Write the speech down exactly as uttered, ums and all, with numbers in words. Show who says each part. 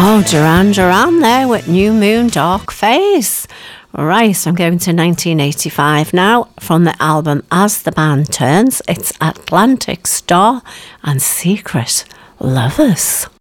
Speaker 1: Oh, Duran Duran there with New Moon Dark Phase. Right, I'm going to nineteen eighty-five now from the album As the Band Turns. It's Atlantic Star and Secret Lovers.